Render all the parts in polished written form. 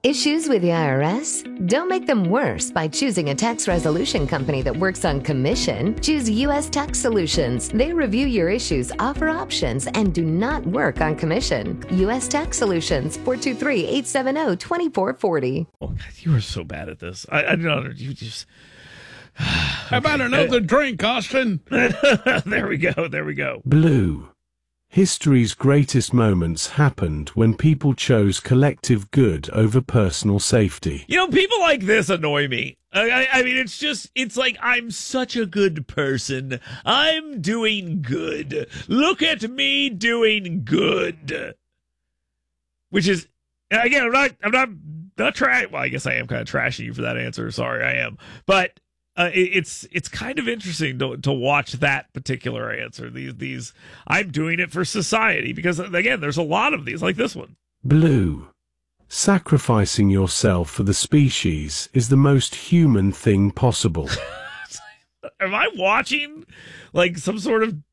Issues with the IRS? Don't make them worse by choosing a tax resolution company that works on commission. Choose U.S. Tax Solutions. They review your issues, offer options, and do not work on commission. U.S. Tax Solutions, 423-870-2440. Oh, God, you are so bad at this. I don't know. You just... How about another drink, Austin? There we go. Blue. History's greatest moments happened when people chose collective good over personal safety. You know, people like this annoy me. I mean, it's like, I'm such a good person. I'm doing good. Look at me doing good. Which is, again, I'm not trying. Well, I guess I am kind of trashing you for that answer. Sorry, I am. But it's kind of interesting to watch that particular answer. These I'm doing it for society, because again, there's a lot of these like this one. Blue. Sacrificing yourself for the species is the most human thing possible. Am I watching like some sort of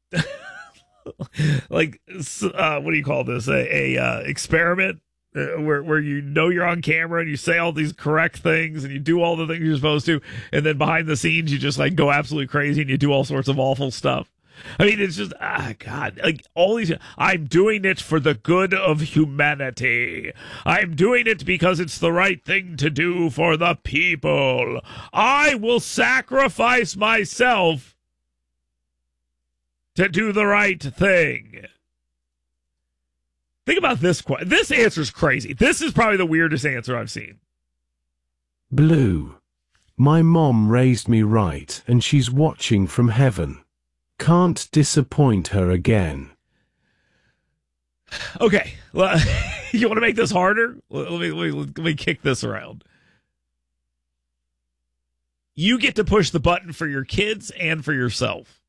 like what do you call this? A experiment? Where you know you're on camera and you say all these correct things and you do all the things you're supposed to, and then behind the scenes you just like go absolutely crazy and you do all sorts of awful stuff. I mean, it's just God, like all these. I'm doing it for the good of humanity. I'm doing it because it's the right thing to do for the people. I will sacrifice myself to do the right thing. Think about this. This answer is crazy. This is probably the weirdest answer I've seen. Blue. My mom raised me right, and she's watching from heaven. Can't disappoint her again. Okay. Well, you want to make this harder? Let me kick this around. You get to push the button for your kids and for yourself.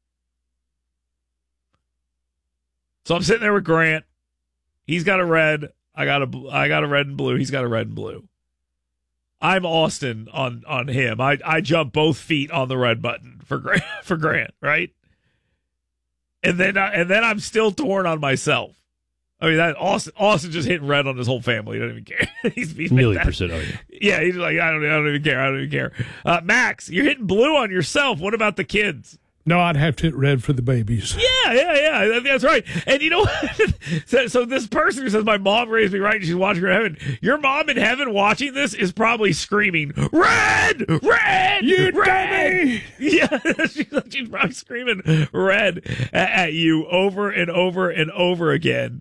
So I'm sitting there with Grant. He's got a red. I got a red and blue. He's got a red and blue. I'm Austin on him. I jump both feet on the red button for Grant, right? And then I'm still torn on myself. I mean, that Austin just hitting red on his whole family. He doesn't even care. He's million percent. Oh yeah. Yeah, he's like, I don't even care. Max, you're hitting blue on yourself. What about the kids? No, I'd have to hit red for the babies. Yeah. That's right. And you know what? So this person who says, my mom raised me right and she's watching her in heaven. Your mom in heaven watching this is probably screaming, red, you red. dummy! Yeah, she's probably screaming red at you over and over and over again.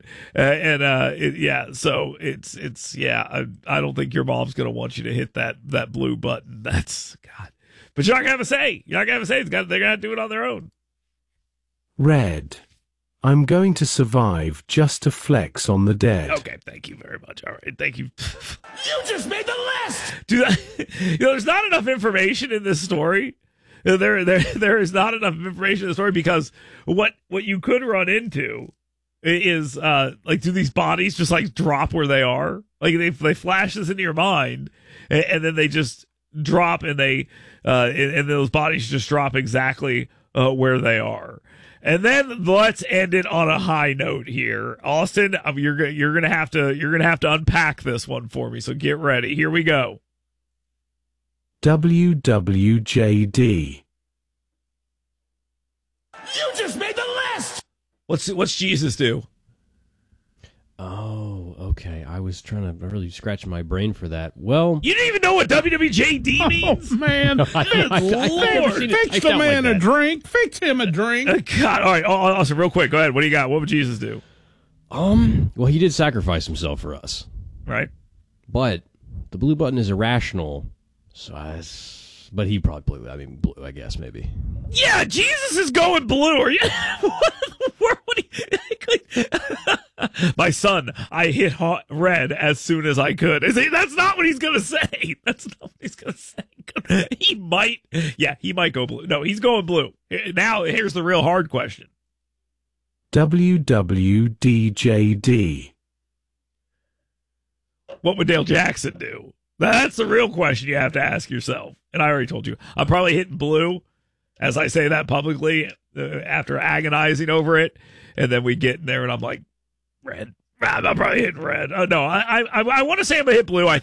So it's I don't think your mom's going to want you to hit that blue button. That's, God. But you're not going to have a say. They're going to have to do it on their own. Red. I'm going to survive just to flex on the dead. Okay, thank you very much. All right, thank you. You just made the list! There's not enough information in this story. There is not enough information in the story, because what you could run into is like, do these bodies just like drop where they are? Like they flash this into your mind, and then they just drop, and and those bodies just drop exactly where they are. And then let's end it on a high note here, Austin. You're gonna have to unpack this one for me. So get ready. Here we go. WWJD. You just made the list! What's Jesus do? Oh, okay. I was trying to really scratch my brain for that. Well, You didn't even know what WWJD means? Oh, man. Lord. Fix the man a drink. Fix him a drink. God, all right, Austin, real quick, go ahead. What do you got? What would Jesus do? Well, he did sacrifice himself for us, Right? but the blue button is irrational. But he probably blue, I guess, maybe. Yeah, Jesus is going blue. Are you? What my son, I hit red as soon as I could. That's not what he's going to say. That's not what he's going to say. He might go blue. No, he's going blue. Now, here's the real hard question. WWDJD. What would Dale Jackson do? That's the real question you have to ask yourself. And I already told you. I'm probably hitting blue as I say that publicly after agonizing over it. And then we get in there and I'm like, red. I'm probably hitting red. No, I want to say I'm going to hit blue. I